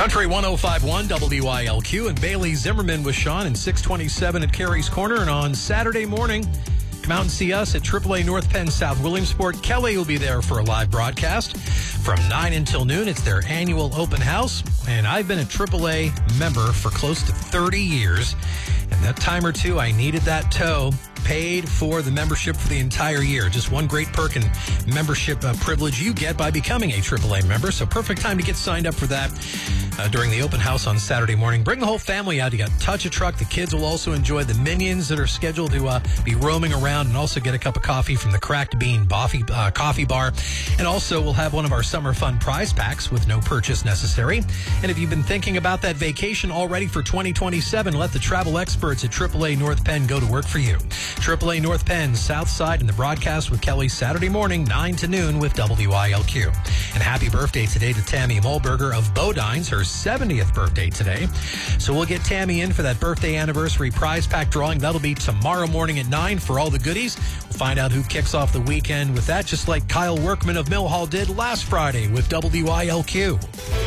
Country 105.1 WILQ and Bailey Zimmerman with Sean and 627 at Carey's Corner. And on Saturday morning, come out and see us at AAA North Penn South Williamsport. Kelly will be there for a live broadcast from 9 until noon. It's their annual open house. And I've been a AAA member for close to 30 years. And that time or two, I needed that tow. Paid for the membership for the entire year. Just one great perk and membership privilege you get by becoming a AAA member. So perfect time to get signed up for that during the open house on Saturday morning. Bring the whole family out. You got Touch a Truck. The kids will also enjoy the Minions that are scheduled to be roaming around and also get a cup of coffee from the Cracked Bean Coffee Bar. And also we'll have one of our summer fun prize packs with no purchase necessary. And if you've been thinking about that vacation already for 2027, let the travel experts at AAA North Penn go to work for you. AAA North Penn, South Side, and the broadcast with Kelly Saturday morning, 9 to noon with WILQ. And happy birthday today to Tammy Mulberger of Bodines, her 70th birthday today. So we'll get Tammy in for that birthday anniversary prize pack drawing. That'll be tomorrow morning at 9 for all the goodies. We'll find out who kicks off the weekend with that, just like Kyle Workman of Mill Hall did last Friday with WILQ.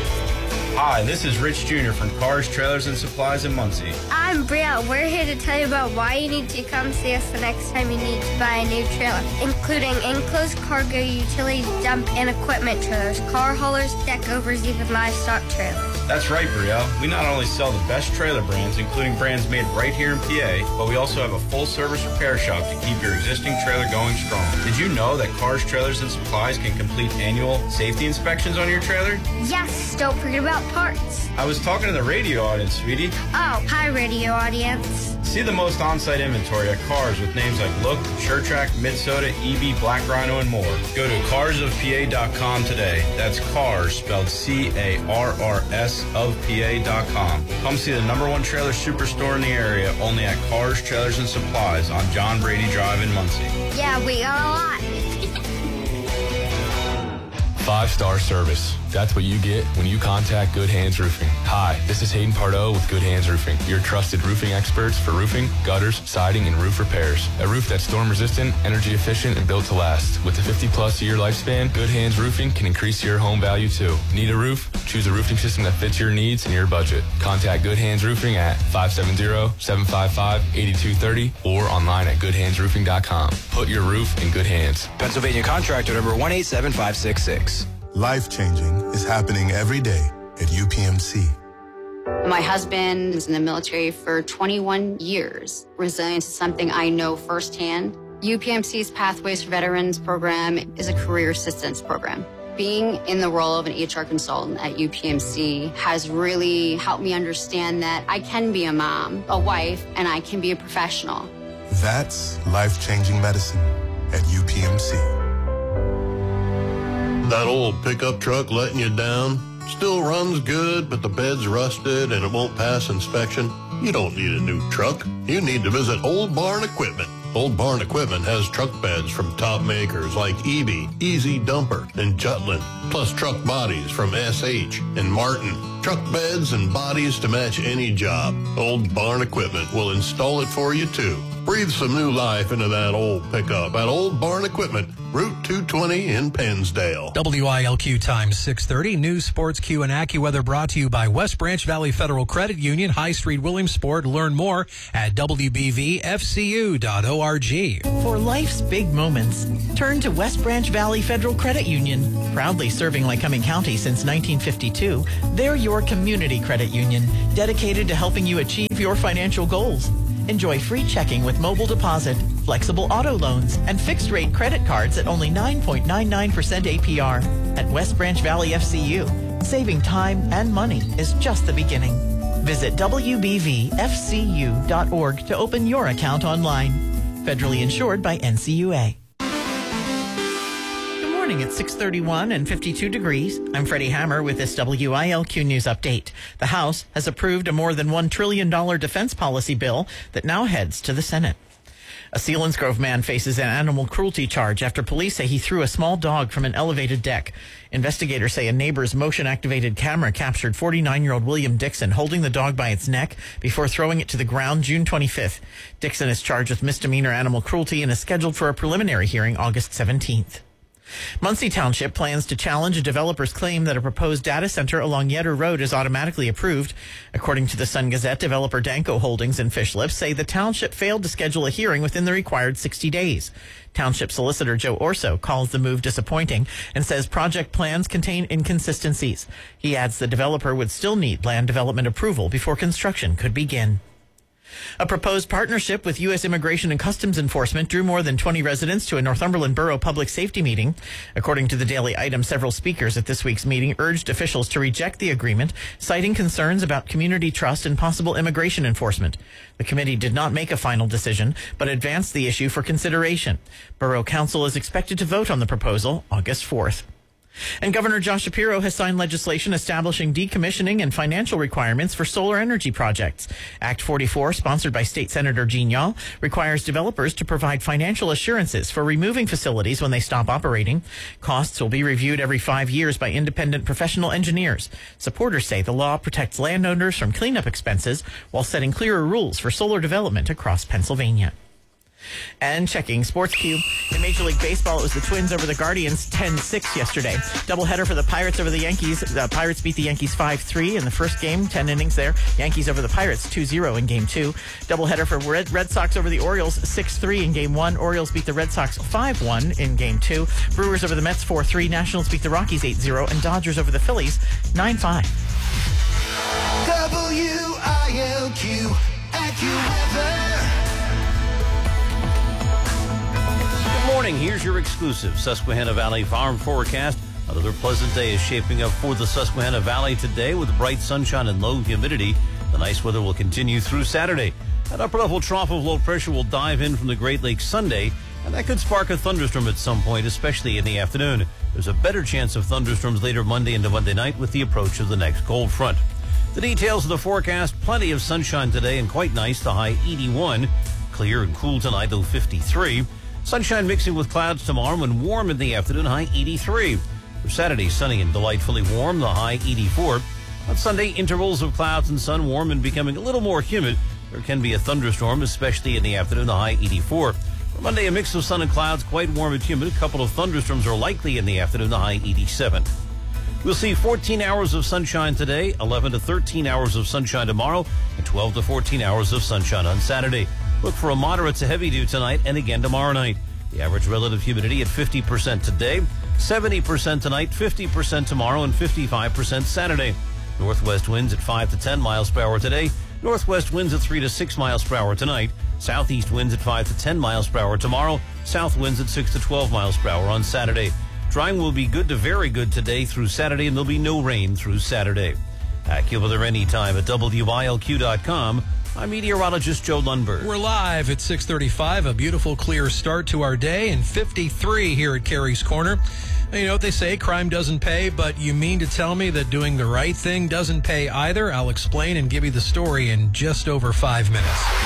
Hi, this is Rich Jr. from Cars, Trailers, and Supplies in Muncie. I'm Bria. We're here to tell you about why you need to come see us the next time you need to buy a new trailer, including enclosed cargo, utility dump, and equipment trailers, car haulers, deck overs, even livestock trailers. That's right, Brielle. We not only sell the best trailer brands, including brands made right here in PA, but we also have a full-service repair shop to keep your existing trailer going strong. Did you know that Cars, Trailers, and Supplies can complete annual safety inspections on your trailer? Yes, don't forget about parts. I was talking to the radio audience, sweetie. Oh, hi, radio audience. See the most on-site inventory at Cars with names like Look, SureTrack, Midsoda, EB, Black Rhino, and more. Go to carsofpa.com today. That's Cars, spelled C-A-R-R-S of PA.com. Come see the #1 trailer superstore in the area, only at Cars, Trailers, and Supplies on John Brady Drive in Muncie. Yeah, we got a lot. 5-star service. That's what you get when you contact Good Hands Roofing. Hi, this is Hayden Pardo with Good Hands Roofing, your trusted roofing experts for roofing, gutters, siding, and roof repairs. A roof that's storm resistant, energy efficient, and built to last. With a 50-plus year lifespan, Good Hands Roofing can increase your home value too. Need a roof? Choose a roofing system that fits your needs and your budget. Contact Good Hands Roofing at 570-755-8230 or online at goodhandsroofing.com. Put your roof in good hands. Pennsylvania contractor number 187566. Life-changing is happening every day at UPMC. My husband was in the military for 21 years. Resilience is something I know firsthand. UPMC's Pathways for Veterans program is a career assistance program. Being in the role of an HR consultant at UPMC has really helped me understand that I can be a mom, a wife, and I can be a professional. That's life-changing medicine at UPMC. That old pickup truck letting you down? Still runs good, but the bed's rusted and it won't pass inspection? You don't need a new truck. You need to visit Old Barn Equipment. Old Barn Equipment has truck beds from top makers like EB, Easy Dumper, and Jutland, plus truck bodies from SH and Martin. Truck beds and bodies to match any job. Old Barn Equipment will install it for you too. Breathe some new life into that old pickup at Old Barn Equipment, Route 220 in Pennsdale. WILQ time 6:30. News, sports, Q, and AccuWeather brought to you by West Branch Valley Federal Credit Union, High Street, Williamsport. Learn more at WBVFCU.org. For life's big moments, turn to West Branch Valley Federal Credit Union. Proudly serving Lycoming County since 1952, they're your community credit union, dedicated to helping you achieve your financial goals. Enjoy free checking with mobile deposit, flexible auto loans, and fixed-rate credit cards at only 9.99% APR. At West Branch Valley FCU, saving time and money is just the beginning. Visit WBVFCU.org to open your account online. Federally insured by NCUA. Good morning. It's 6:31 and 52 degrees. I'm Freddie Hammer with this WILQ News Update. The House has approved a more than $1 trillion defense policy bill that now heads to the Senate. A Selinsgrove man faces an animal cruelty charge after police say he threw a small dog from an elevated deck. Investigators say a neighbor's motion-activated camera captured 49-year-old William Dixon holding the dog by its neck before throwing it to the ground June 25th. Dixon is charged with misdemeanor animal cruelty and is scheduled for a preliminary hearing August 17th. Muncie Township plans to challenge a developer's claim that a proposed data center along Yetter Road is automatically approved. According to the Sun Gazette, developer Danco Holdings and Fish Lips say the township failed to schedule a hearing within the required 60 days. Township Solicitor Joe Orso calls the move disappointing and says project plans contain inconsistencies. He adds the developer would still need land development approval before construction could begin. A proposed partnership with U.S. Immigration and Customs Enforcement drew more than 20 residents to a Northumberland Borough public safety meeting. According to the Daily Item, several speakers at this week's meeting urged officials to reject the agreement, citing concerns about community trust and possible immigration enforcement. The committee did not make a final decision, but advanced the issue for consideration. Borough Council is expected to vote on the proposal August 4th. And Governor Josh Shapiro has signed legislation establishing decommissioning and financial requirements for solar energy projects. Act 44, sponsored by State Senator Gene Yaw, requires developers to provide financial assurances for removing facilities when they stop operating. Costs will be reviewed every 5 years by independent professional engineers. Supporters say the law protects landowners from cleanup expenses while setting clearer rules for solar development across Pennsylvania. And checking Sports Cube. In Major League Baseball, it was the Twins over the Guardians 10-6 yesterday. Doubleheader for the Pirates over the Yankees. The Pirates beat the Yankees 5-3 in the first game, 10 innings there. Yankees over the Pirates 2-0 in Game 2. Doubleheader for Red Sox over the Orioles 6-3 in Game 1. Orioles beat the Red Sox 5-1 in Game 2. Brewers over the Mets 4-3. Nationals beat the Rockies 8-0. And Dodgers over the Phillies 9-5. WILQ AccuWeather. Good morning. Here's your exclusive Susquehanna Valley Farm forecast. Another pleasant day is shaping up for the Susquehanna Valley today with bright sunshine and low humidity. The nice weather will continue through Saturday. An upper-level trough of low pressure will dive in from the Great Lakes Sunday, and that could spark a thunderstorm at some point, especially in the afternoon. There's a better chance of thunderstorms later Monday into Monday night with the approach of the next cold front. The details of the forecast: plenty of sunshine today and quite nice, the high 81. Clear and cool tonight, low 53. Sunshine mixing with clouds tomorrow and warm in the afternoon, high 83. For Saturday, sunny and delightfully warm, the high 84. On Sunday, intervals of clouds and sun, warm and becoming a little more humid. There can be a thunderstorm, especially in the afternoon, the high 84. For Monday, a mix of sun and clouds, quite warm and humid. A couple of thunderstorms are likely in the afternoon, the high 87. We'll see 14 hours of sunshine today, 11 to 13 hours of sunshine tomorrow, and 12 to 14 hours of sunshine on Saturday. Look for a moderate to heavy dew tonight and again tomorrow night. The average relative humidity at 50% today, 70% tonight, 50% tomorrow, and 55% Saturday. Northwest winds at 5 to 10 miles per hour today. Northwest winds at 3 to 6 miles per hour tonight. Southeast winds at 5 to 10 miles per hour tomorrow. South winds at 6 to 12 miles per hour on Saturday. Drying will be good to very good today through Saturday, and there'll be no rain through Saturday. AccuWeather anytime at WILQ.com. I'm meteorologist Joe Lundberg. We're live at 6:35. A beautiful, clear start to our day, and 53 here at Carey's Corner. You know what they say, crime doesn't pay, but you mean to tell me that doing the right thing doesn't pay either? I'll explain and give you the story in just over 5 minutes.